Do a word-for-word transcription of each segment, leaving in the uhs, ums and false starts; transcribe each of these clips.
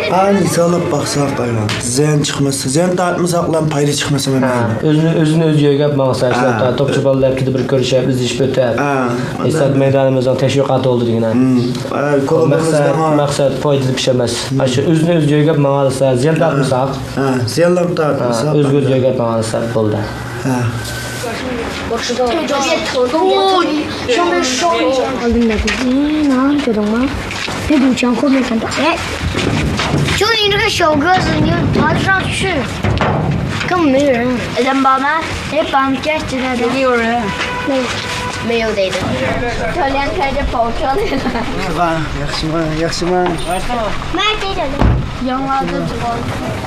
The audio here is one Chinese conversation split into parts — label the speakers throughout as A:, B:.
A: Ani salab baxsaq aylan. Ziyan chiqmasa, ziyan tartmasaqlar payda chiqmasa men.
B: O'zini o'zini o'zi yo'gab maqsadlar. Topchi bolalar ketib bir ko'rishib, izlashib o'tib. Esad maydonimizdan tashviqot oldi degan. Maqsad maqsad foydali ish emas. Shu o'zini o'zi yo'gab maqsadsa, ziyan tartmasaq.
A: Ha, ziyanlar tartmasaq.
B: O'zini o'zi yo'gab maqsadlar bo'ldi. Ha.
C: 我知道了，这边头都上面烧了。好的，那个，嗯，能知道吗？别堵墙后面看到。哎，就你这个小个子，你爬得上去，根本没人。人宝吗？哎，绑架起来的。没有人。没有，没有的。教练开着跑车来了。
A: 是吧？yaxshi吗？yaxshi吗？
C: 买这个的，养娃子知道。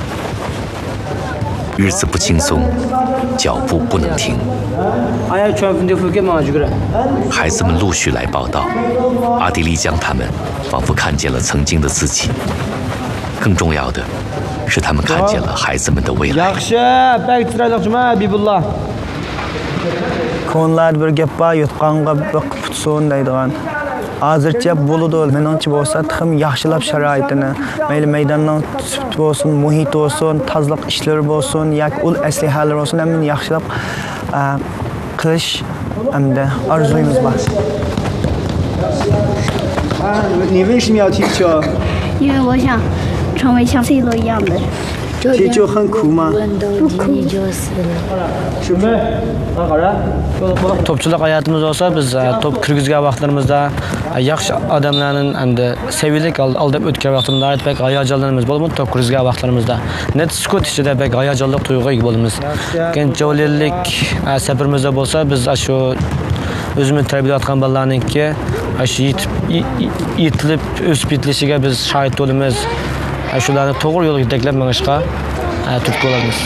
D: 日子不轻松，脚步不能停。孩子们陆续来报道，阿迪丽江他们仿佛看见了曾经的自己。更重要的是，他们看见了孩子们的未来。
A: Ko'nlar bir gap bor, yutqonga biqib tutsin deydigan. Hozircha bo'ladi, meningcha bo'lsa, ham yaxshilab sharoitini, mayli maydonning sut bo'lsin, muhit bo'lsin, tozalik ishlari bo'lsin, yoki ul aslihalar bo'lsin, hammasini yaxshilab qilish hamda orzuyimiz bor. 你为什么要踢球？
C: 因为我想成为像 C 罗一样的。
A: 踢球很苦吗？
C: 不苦。
B: Topchilik hayotimiz olsa biz top kirgizgan vaqtlarimizda yaxshi odamlarning hamda sevilik aldab o'tgan vaqtimizda pek hayajonlanamiz bo'lib top kirgizgan vaqtlarimizda net sukut ichida pek hayajonli tuyg'uga ega bo'lamiz. Keyin javoylik safarimizda bo'lsa biz shu o'zimiz tarbiyalayotgan bolalarningki shu yetib yetilib o'sib yetilishiga biz shohid bo'lamiz. Shularni to'g'ri yo'lga yetaklab mangishga turtki bo'lamiz.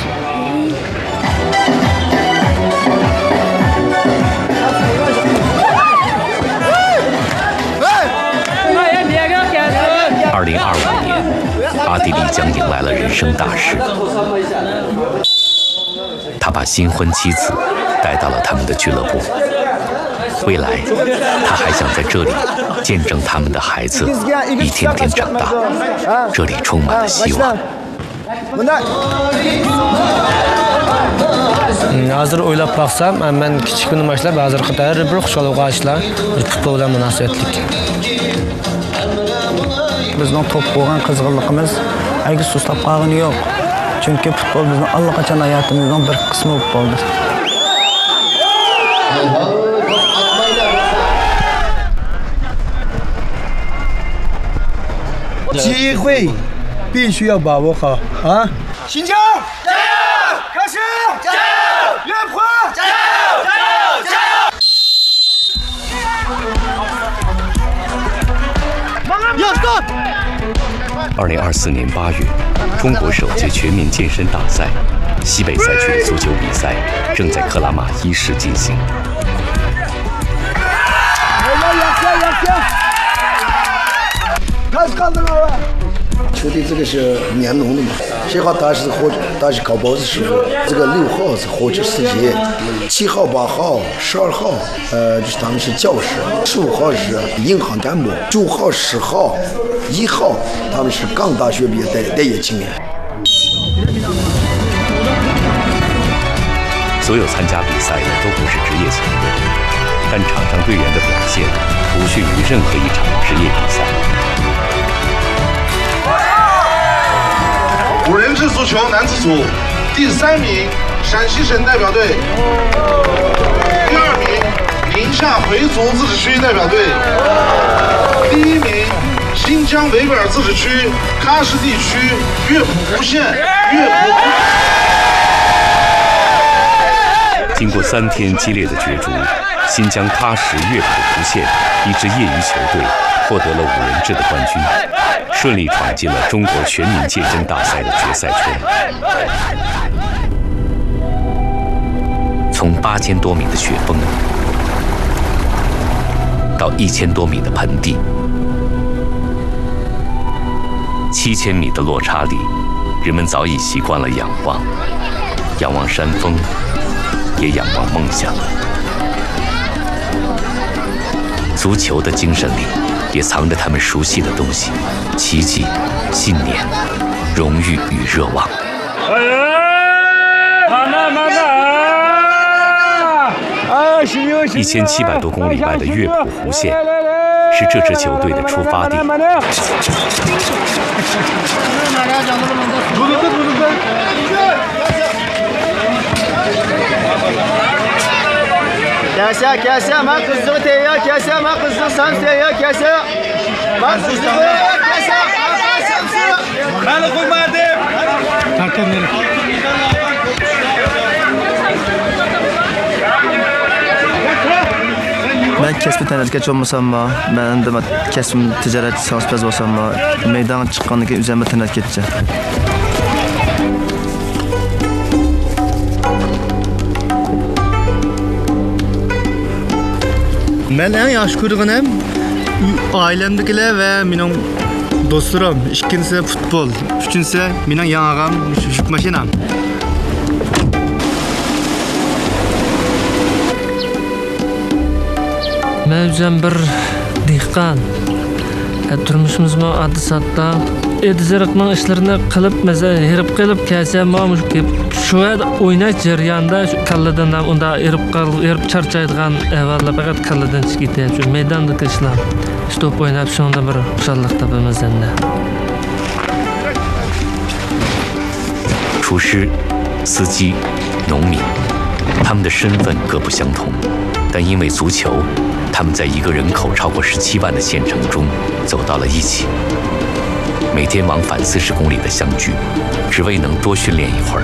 D: 二零二五年，阿迪丽江迎来了人生大事。他把新婚妻子带到了他们的俱乐部。未来，他还想在这里见证他们的孩子一天天长大。这里充满了希望。
B: Hozir o'ylab baxsam, men kichik kundan boshlab hozir qator bir xushalik ochlar futbol bilan munosabatlik.
A: Bizning top bo'lgan qizg'inligimiz aygi sustab qolgani yo'q. Chunki futbol bizning allaqachon hayotimizning bir qismi bo'lib qoldi.
E: 机会必须要把握好啊！新疆加油！开始加油！岳坡加油！加油！加油！要上！
D: 二零二四年八月，中国首届全民健身大赛西北赛区的足球比赛正在克拉玛依市进行。
E: 开始干的了。
F: 球队这个是年农的嘛，七号他是获他是搞包子师傅，这个六号是获取四节，七号、八号、十二号，呃，就是他们是教师，十五号是银行干部，九号、十号、一号他们是刚大学毕业待待业青年。
D: 所有参加比赛的都不是职业球队，但场上队员的表现不逊于任何一场职业比赛。
G: 五人制足球男子组第三名陕西省代表队，第二名宁夏回族自治区代表队，第一名新疆维吾尔自治区喀什地区乐谱湖县乐谱湖。
D: 经过三天激烈的角逐，新疆喀什乐谱湖县一支业余球队获得了五人制的冠军。 顺利闯进了中国全民健身大赛的决赛圈。从八千多米的雪峰到一千多米的盆地，七千米的落差里，人们早已习惯了仰望，仰望山峰，也仰望梦想。足球的精神里。 也藏着他们熟悉的东西，奇迹、 信念、荣誉与热望。一千七百多公里外的乐谱湖县，是这支球队的出发地。
E: Kese kese ben kızdığı teyya kese ben kızdığı sen teyya kese ben kızdığı kese ben koymadım.
H: Ben kesme tanıdık olmasam mı? Ben de kesme ticaret sanatçı olsam mı? Meydan çıkanlık üzerime tanıdık edeceğim.
I: Ben en yaxshi ko'rganim ailemdekiler ve benim dostlarım. İkincisi futbol, üçüncüsü benim yanağım, yük maşinam.
J: Ben özüm bir dehqon. Turmushimizda addi satda ediziriqning ishlarini qilib, maza herib qilib kelsa, mamush shu o'ynash jarayonida kalladan unda erib qolib, erib charchaydigan avvalda faqat kalladan chiqib ketadi. Shu maydonda ishlar, stop o'ynab shunda bir xushallik topamiz endi.
D: 厨师、司机、农民，他们的身份各不相同，但因为足球，他们在一个人口超过十七万的县城中走到了一起，每天往返四十公里的相聚，只为能多训练一会儿。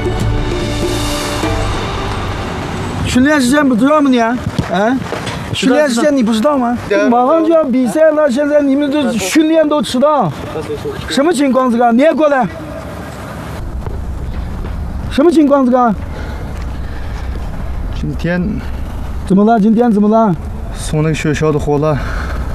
E: 训练时间不知道吗你？啊？训练时间你不知道吗？马上就要比赛了，现在你们这训练都迟到，什么情况？这个你也过来。 什么情况？这个？
I: 今天
E: 怎么了？今天怎么了？
I: 送那个学校的货了。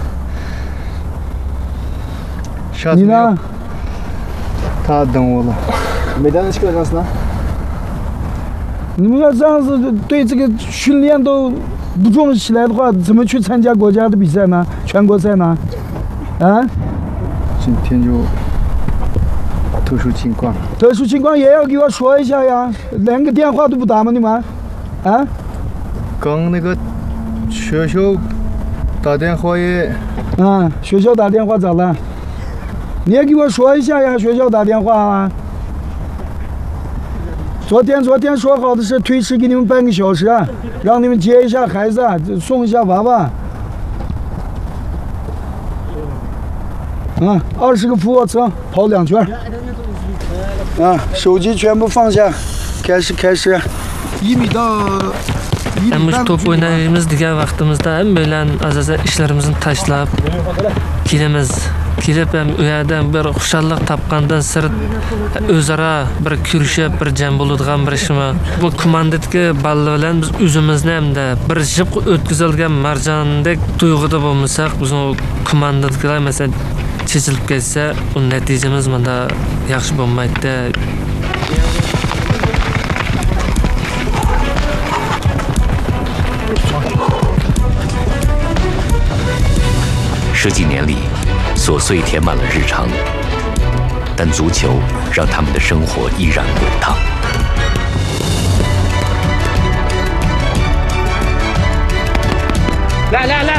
E: 你呢？
I: 他等我了。没带那去干啥呢？
E: 你们要这样子对这个训练都不重视起来的话，怎么去参加国家的比赛呢？全国赛呢？啊？
I: 今天就。 特殊情况，
E: 特殊情况也要给我说一下呀，连个电话都不打吗？你们，啊？
I: 刚那个学校打电话也，
E: 啊，学校打电话咋了？你也给我说一下呀，学校打电话啊。昨天昨天说好的是推迟给你们半个小时，让你们接一下孩子，送一下娃娃。嗯，二十个俯卧撑，跑两圈。 啊，手机全部放下，开始开始，一米到一米半。
J: Biz top o'ynaymiz degan vaqtimizda ham bilan azaza ishlarimizni tashlab kelamiz. Kelib ham u yerdan bir xushallik topgandan sirt o'zaro bir kurashib, bir jam bo'ladigan bir ishmi. Bu komandadagi balla bilan biz o'zimizni hamda bir jib o'tkazilgan marjondek tuyg'uda bo'lmasak, bizni komandadagilar masalan chechilib ketsa, u natijamiz menda yaxshi bo'lmaydi.
D: 十几年里，琐碎填满了日常，但足球让他们的生活依然滚烫。
B: 来来来！